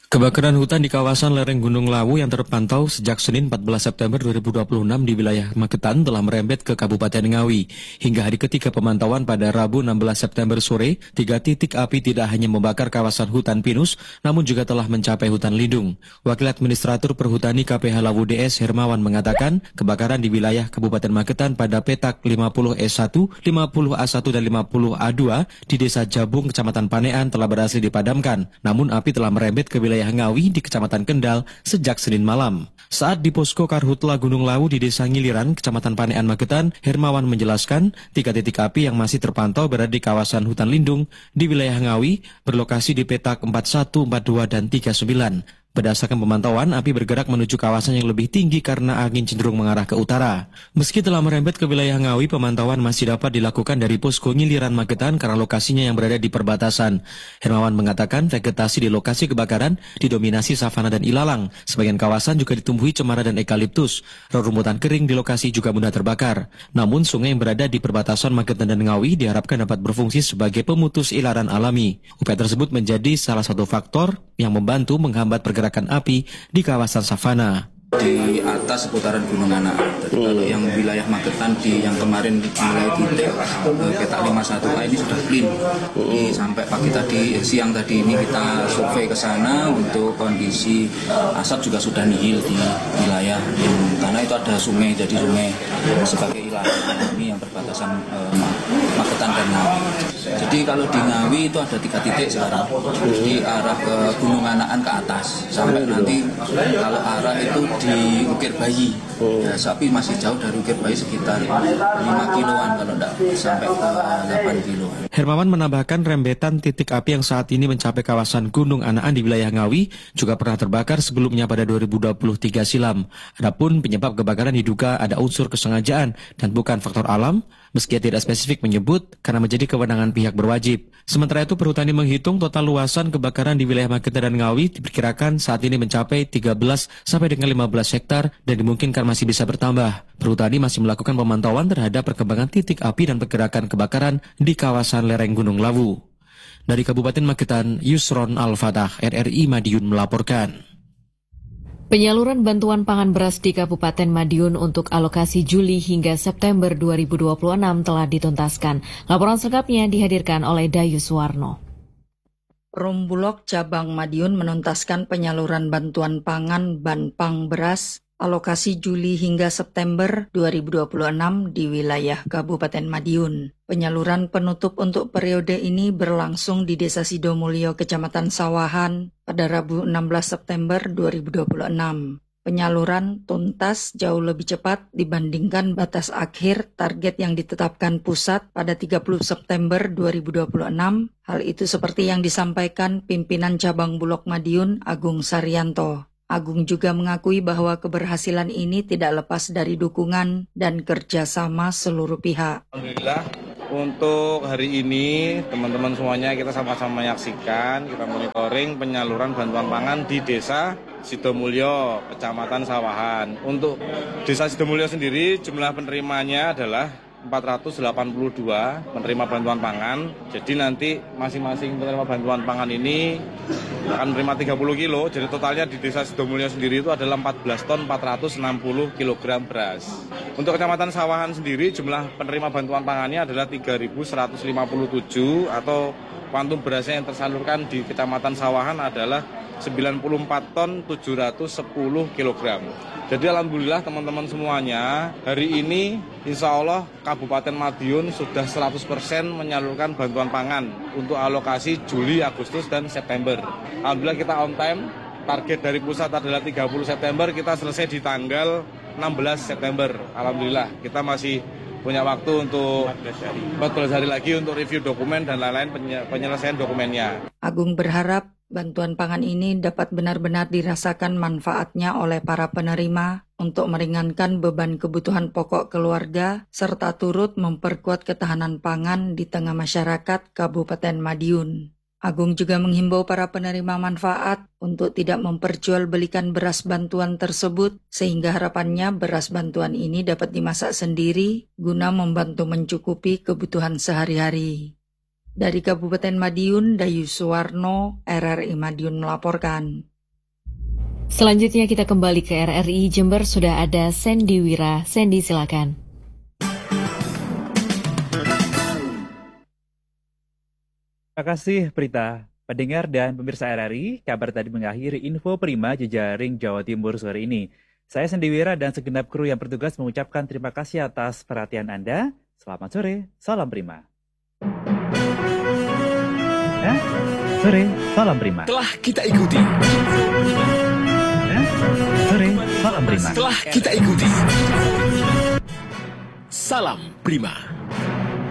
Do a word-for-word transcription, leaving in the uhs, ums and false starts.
Kebakaran hutan di kawasan lereng Gunung Lawu yang terpantau sejak Senin empat belas September dua ribu dua puluh enam di wilayah Magetan telah merembet ke Kabupaten Ngawi. Hingga hari ketiga pemantauan pada Rabu enam belas September sore, tiga titik api tidak hanya membakar kawasan hutan pinus, namun juga telah mencapai hutan lindung. Wakil Administratur Perhutani K P H Lawu D S Hermawan mengatakan, kebakaran di wilayah Kabupaten Magetan pada petak lima puluh E satu, lima puluh A satu, dan lima puluh A dua di Desa Jabung, Kecamatan Panean telah berhasil dipadamkan. Namun api telah merembet ke wilayah Ngawi di Kecamatan Kendal sejak Senin malam. Saat di Posko Karhutla Gunung Lawu di Desa Ngiliran, Kecamatan Panean, Magetan, Hermawan menjelaskan tiga titik api yang masih terpantau berada di kawasan hutan lindung di wilayah Ngawi berlokasi di petak empat satu, empat dua, dan tiga sembilan. Berdasarkan pemantauan, api bergerak menuju kawasan yang lebih tinggi karena angin cenderung mengarah ke utara. Meski telah merembet ke wilayah Ngawi, pemantauan masih dapat dilakukan dari Posko Ngiliran Magetan karena lokasinya yang berada di perbatasan. Hermawan mengatakan vegetasi di lokasi kebakaran didominasi savana dan ilalang. Sebagian kawasan juga ditumbuhi cemara dan ekaliptus. Rerumputan kering di lokasi juga mudah terbakar. Namun sungai yang berada di perbatasan Magetan dan Ngawi diharapkan dapat berfungsi sebagai pemutus ilaran alami. Upaya tersebut menjadi salah satu faktor yang membantu menghambat pergerakan api di kawasan savana. Di atas seputaran Gunung Anak. Jadi hmm. kalau yang wilayah Magetan di yang kemarin mulai titik petak lima satu A ini sudah clean. Hmm. Sampai pagi tadi, siang tadi ini kita survei ke sana untuk kondisi asap juga sudah nihil di wilayah yang karena itu ada sungai, jadi sungai sebagai ilaran alami yang berbatasan eh, Magetan dan Ngawi. Jadi kalau di Ngawi itu ada tiga titik sekarang. Jadi arah ke Gunung Anakan ke atas sampai nanti kalau arah itu di Ukir Bayi. Ya, sapi masih jauh dari Ukir Bayi sekitar lima kiloan kalau tidak sampai ke delapan kiloan. Hermawan menambahkan rembetan titik api yang saat ini mencapai kawasan Gunung Anakan di wilayah Ngawi juga pernah terbakar sebelumnya pada dua ribu dua puluh tiga silam. Adapun penyebab kebakaran diduga ada unsur kesengajaan dan bukan faktor alam, meski tidak spesifik menyebut karena menjadi kewenangan pihak berwajib. Sementara itu Perhutani menghitung total luasan kebakaran di wilayah Magetan dan Ngawi diperkirakan saat ini mencapai tiga belas sampai dengan lima belas hektar dan dimungkinkan masih bisa bertambah. Perhutani masih melakukan pemantauan terhadap perkembangan titik api dan pergerakan kebakaran di kawasan lereng Gunung Lawu. Dari Kabupaten Magetan, Yusron Al-Fatah, R R I Madiun melaporkan. Penyaluran bantuan pangan beras di Kabupaten Madiun untuk alokasi Juli hingga September dua ribu dua puluh enam telah dituntaskan. Laporan selengkapnya dihadirkan oleh Dayus Warno. Perumbulok Cabang Madiun menuntaskan penyaluran bantuan pangan Banpang beras alokasi Juli hingga September dua ribu dua puluh enam di wilayah Kabupaten Madiun. Penyaluran penutup untuk periode ini berlangsung di Desa Sidomulyo, Kecamatan Sawahan pada Rabu enam belas September dua ribu dua puluh enam. Penyaluran tuntas jauh lebih cepat dibandingkan batas akhir target yang ditetapkan pusat pada tiga puluh September dua ribu dua puluh enam. Hal itu seperti yang disampaikan pimpinan Cabang Bulog Madiun, Agung Saryanto. Agung juga mengakui bahwa keberhasilan ini tidak lepas dari dukungan dan kerjasama seluruh pihak. Alhamdulillah untuk hari ini teman-teman semuanya kita sama-sama menyaksikan, kita monitoring penyaluran bantuan pangan di Desa Sidomulyo, Kecamatan Sawahan. Untuk Desa Sidomulyo sendiri jumlah penerimanya adalah empat ratus delapan puluh dua penerima bantuan pangan. Jadi nanti masing-masing penerima bantuan pangan ini akan menerima tiga puluh kilo. Jadi totalnya di Desa Sidomulyo sendiri itu adalah empat belas ton empat ratus enam puluh kilogram beras. Untuk Kecamatan Sawahan sendiri jumlah penerima bantuan pangannya adalah tiga ribu seratus lima puluh tujuh atau kuantum berasnya yang tersalurkan di Kecamatan Sawahan adalah sembilan puluh empat ton tujuh ratus sepuluh kilogram. Jadi alhamdulillah teman-teman semuanya, hari ini insya Allah Kabupaten Madiun sudah seratus persen menyalurkan bantuan pangan untuk alokasi Juli, Agustus, dan September. Alhamdulillah kita on time, target dari pusat adalah tiga puluh September, kita selesai di tanggal enam belas September. Alhamdulillah kita masih punya waktu untuk empat belas hari lagi untuk review dokumen dan lain-lain penyelesaian dokumennya. Agung berharap bantuan pangan ini dapat benar-benar dirasakan manfaatnya oleh para penerima untuk meringankan beban kebutuhan pokok keluarga serta turut memperkuat ketahanan pangan di tengah masyarakat Kabupaten Madiun. Agung juga menghimbau para penerima manfaat untuk tidak memperjualbelikan beras bantuan tersebut sehingga harapannya beras bantuan ini dapat dimasak sendiri guna membantu mencukupi kebutuhan sehari-hari. Dari Kabupaten Madiun, Dayus Suwarno, R R I Madiun melaporkan. Selanjutnya kita kembali ke R R I Jember, sudah ada Sandy Wira. Sandy, silakan. Terima kasih Prita. Pendengar dan pemirsa R R I, kabar tadi mengakhiri info Prima Jejaring Jawa Timur sore ini. Saya Sandy Wira dan segenap kru yang bertugas mengucapkan terima kasih atas perhatian Anda. Selamat sore, salam Prima. Ya? Sore, salam Prima. Telah kita ikuti. Ya? Sore, salam Prima. Telah kita ikuti. Salam Prima.